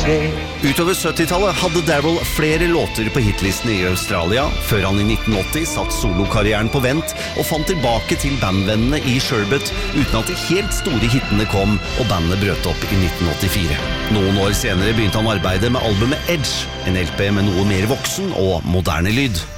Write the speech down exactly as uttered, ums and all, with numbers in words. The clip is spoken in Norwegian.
Utover syttitallet hadde Darryl flere låter på hitlistene i Australia, før han i nitten åtti satt solokarrieren på vent og fant tilbake til bandvennene i Sherbet uten at de helt store hittene kom og bandet brøt opp i nitten åttifire. Noen år senere begynte han arbeidet med albumet Edge, en L P med noe mer voksen og moderne lyd.